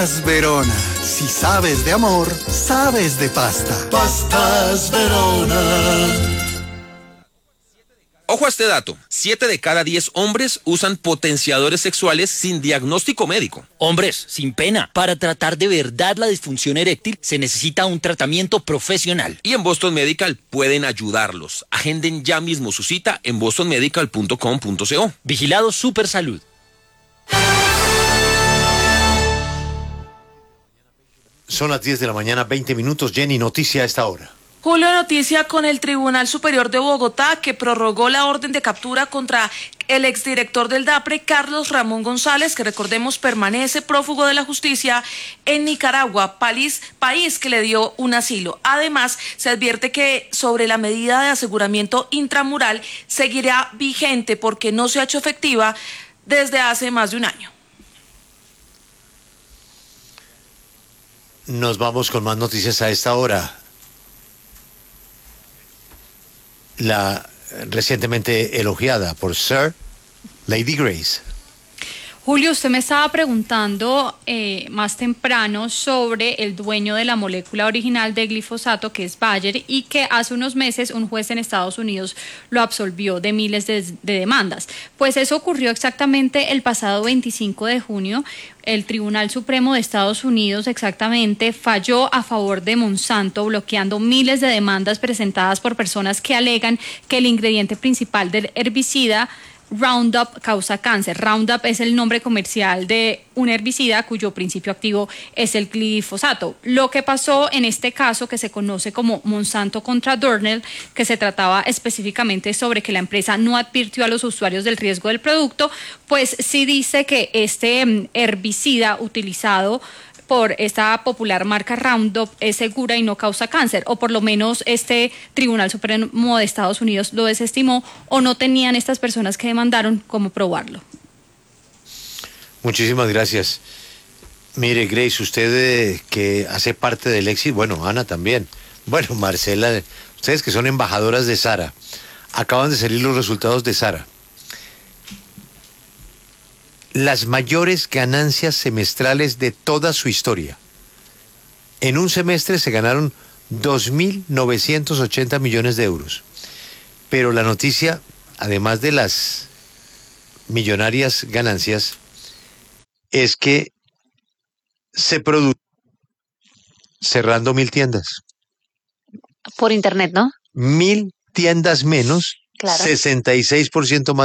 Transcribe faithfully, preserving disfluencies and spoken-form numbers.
Verona. Si sabes de amor, sabes de pasta. Pastas Verona. Ojo a este dato, siete de cada diez hombres usan potenciadores sexuales sin diagnóstico médico. Hombres, sin pena, para tratar de verdad la disfunción eréctil se necesita un tratamiento profesional. Y en Boston Medical pueden ayudarlos. Agenden ya mismo su cita en boston medical punto com punto co. Vigilado Supersalud. Son las diez de la mañana, veinte minutos. Jenny, noticia a esta hora. Julio, noticia con el Tribunal Superior de Bogotá que prorrogó la orden de captura contra el exdirector del DAPRE, Carlos Ramón González, que recordemos permanece prófugo de la justicia en Nicaragua, país, país que le dio un asilo. Además, se advierte que sobre la medida de aseguramiento intramural seguirá vigente porque no se ha hecho efectiva desde hace más de un año. Nos vamos con más noticias a esta hora. La recientemente elogiada por Sir Lady Grace. Julio, usted me estaba preguntando eh, más temprano sobre el dueño de la molécula original de glifosato, que es Bayer, y que hace unos meses un juez en Estados Unidos lo absolvió de miles de, de demandas. Pues eso ocurrió exactamente el pasado veinticinco de junio. El Tribunal Supremo de Estados Unidos exactamente falló a favor de Monsanto, bloqueando miles de demandas presentadas por personas que alegan que el ingrediente principal del herbicida Roundup causa cáncer. Roundup es el nombre comercial de un herbicida cuyo principio activo es el glifosato. Lo que pasó en este caso, que se conoce como Monsanto contra Doerner, que se trataba específicamente sobre que la empresa no advirtió a los usuarios del riesgo del producto, pues sí dice que este herbicida utilizado por esta popular marca Roundup es segura y no causa cáncer, o por lo menos este Tribunal Supremo de Estados Unidos lo desestimó, o no tenían estas personas que demandaron cómo probarlo. Muchísimas gracias. Mire, Grace, usted eh, que hace parte del éxito, bueno, Ana también, bueno, Marcela, ustedes que son embajadoras de Sara, acaban de salir los resultados de Sara. Las mayores ganancias semestrales de toda su historia. En un semestre se ganaron dos mil novecientos ochenta millones de euros. Pero la noticia, además de las millonarias ganancias, es que se produjo cerrando mil tiendas. Por internet, ¿no? Mil tiendas menos, Claro. sesenta y seis por ciento más